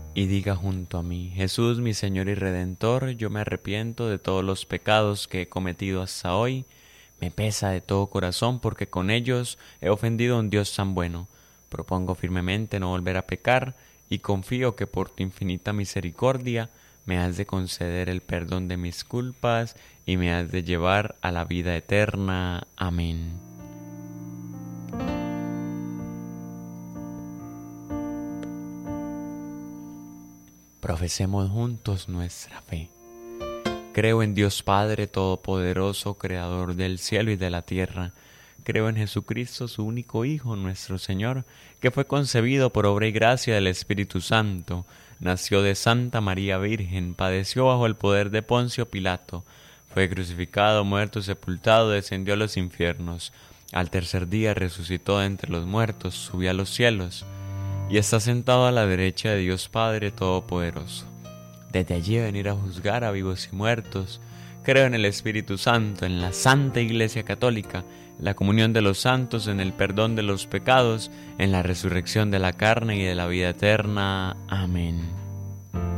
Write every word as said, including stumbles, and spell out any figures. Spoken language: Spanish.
y diga junto a mí: Jesús, mi Señor y Redentor, yo me arrepiento de todos los pecados que he cometido hasta hoy. Me pesa de todo corazón porque con ellos he ofendido a un Dios tan bueno. Propongo firmemente no volver a pecar y confío que por tu infinita misericordia me has de conceder el perdón de mis culpas y me has de llevar a la vida eterna. Amén. Profesemos juntos nuestra fe. Creo en Dios Padre Todopoderoso, Creador del cielo y de la tierra. Creo en Jesucristo, su único Hijo, nuestro Señor, que fue concebido por obra y gracia del Espíritu Santo. Nació de Santa María Virgen, padeció bajo el poder de Poncio Pilato. Fue crucificado, muerto, sepultado, descendió a los infiernos. Al tercer día resucitó de entre los muertos, subió a los cielos y está sentado a la derecha de Dios Padre Todopoderoso. Desde allí a venir a juzgar a vivos y muertos. Creo en el Espíritu Santo, en la Santa Iglesia Católica, en la comunión de los santos, en el perdón de los pecados, en la resurrección de la carne y de la vida eterna. Amén.